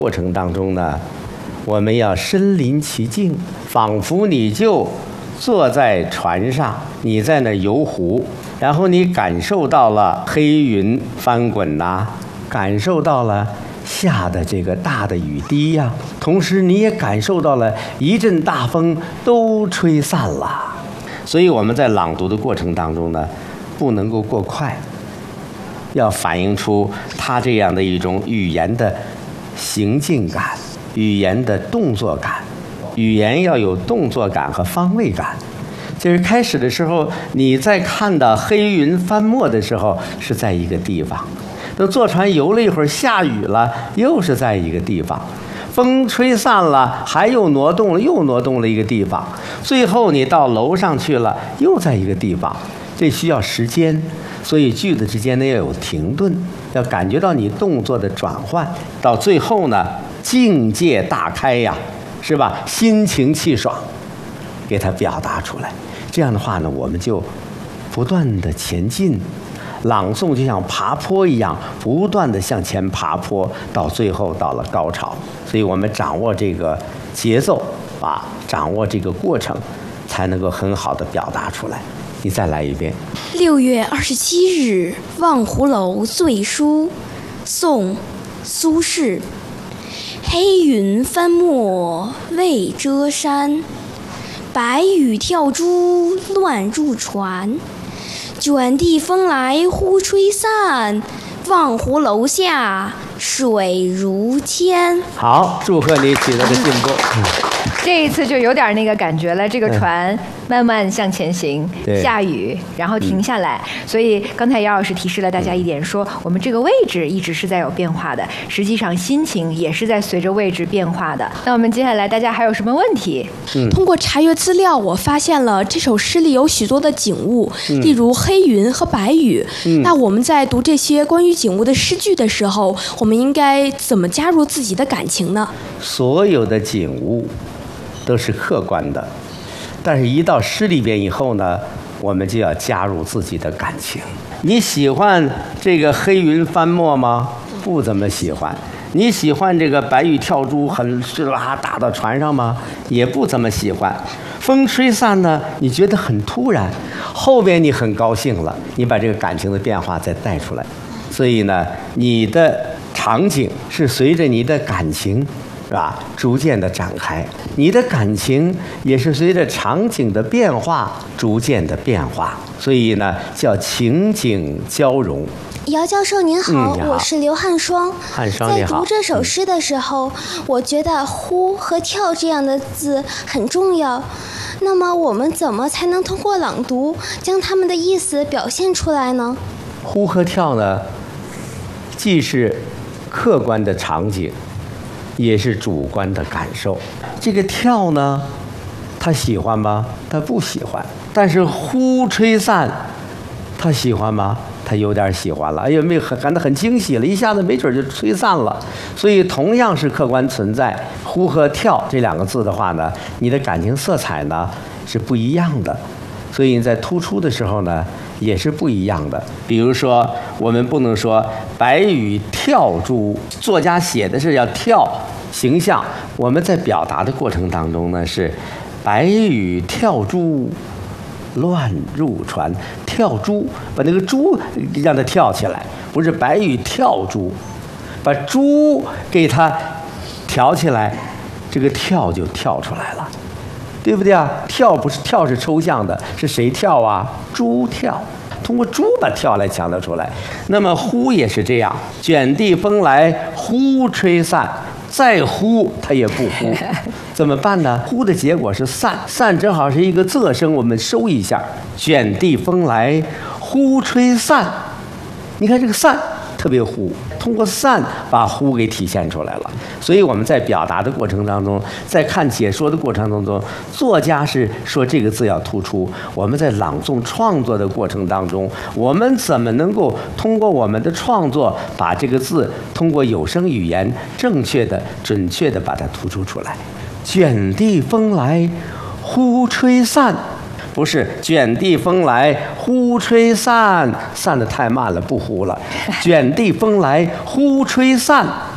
过程当中呢，我们要身临其境，仿佛你就坐在船上，你在那游湖，然后你感受到了黑云翻滚呐，感受到了下的这个大的雨滴呀，同时你也感受到了一阵大风都吹散了。所以我们在朗读的过程当中呢，不能够过快，要反映出它这样的一种语言的行进感，语言的动作感，语言要有动作感和方位感。就是开始的时候，你在看到黑云翻没的时候是在一个地方，等坐船游了一会儿，下雨了，又是在一个地方，风吹散了，还又挪动了一个地方，最后你到楼上去了，又在一个地方。这需要时间，所以句子之间呢要有停顿，要感觉到你动作的转换，到最后呢境界大开呀，是吧？心情气爽，给它表达出来。这样的话呢，我们就不断的前进，朗诵就像爬坡一样，不断的向前爬坡，到最后到了高潮。所以我们掌握这个节奏啊，掌握这个过程，才能够很好的表达出来。你再来一遍。 6月27日，望湖楼醉书，宋·苏轼。黑云翻没未遮山，白雨跳珠乱入船。卷地风来忽吹散，望湖楼下水如天。 好，祝贺你取得的进步。 这一次就有点那个感觉了，这个船慢慢向前行，下雨，然后停下来。所以刚才姚老师提示了大家一点，说我们这个位置一直是在有变化的，实际上心情也是在随着位置变化的。那我们接下来大家还有什么问题？ 通过查阅资料，我发现了这首诗里有许多的景物，例如黑云和白雨。那我们在读这些关于景物的诗句的时候，我们应该怎么加入自己的感情呢？ 所有的景物都是客观的，但是一到诗里边以后呢，我们就要加入自己的感情。你喜欢这个黑云翻没吗？不怎么喜欢。你喜欢这个白雨跳珠很打到船上吗？也不怎么喜欢。风吹散呢，你觉得很突然，后边你很高兴了，你把这个感情的变化再带出来。所以呢，你的场景是随着你的感情是吧，逐渐的展开，你的感情也是随着场景的变化逐渐的变化，所以呢，叫情景交融。 姚教授您好，我是刘汉双。 汉双你好。 在读这首诗的时候，我觉得呼和跳这样的字很重要。那么我们怎么才能通过朗读将它们的意思表现出来呢？ 呼和跳呢，既是客观的场景，也是主观的感受。这个跳呢，他喜欢吗？他不喜欢。但是呼吹散，他喜欢吗？他有点喜欢了。哎呀，感到很惊喜了，一下子没准就吹散了。所以同样是客观存在，呼和跳这两个字的话呢，你的感情色彩呢是不一样的。所以你在突出的时候呢，也是不一样的。比如说，我们不能说白雨跳珠，作家写的是要跳形象，我们在表达的过程当中呢，是白雨跳珠乱入船。跳珠，把那个珠让它跳起来，不是白雨跳珠，把珠给它挑起来，这个跳就跳出来了。对不对啊？跳不是跳是抽象的，是谁跳啊？猪跳，通过猪把跳来强调出来。那么呼也是这样，卷地风来呼吹散，再呼它也不呼，怎么办呢？呼的结果是散，散正好是一个仄声，我们收一下。卷地风来呼吹散，你看这个散特别呼，通过散把呼给体现出来了。所以我们在表达的过程当中，在看解说的过程当中，作家是说这个字要突出。我们在朗诵创作的过程当中，我们怎么能够通过我们的创作，把这个字通过有声语言正确的、准确的把它突出出来？卷地风来，呼吹散。不是卷地风来呼吹散，散得太慢了，不呼了。卷地风来呼吹散，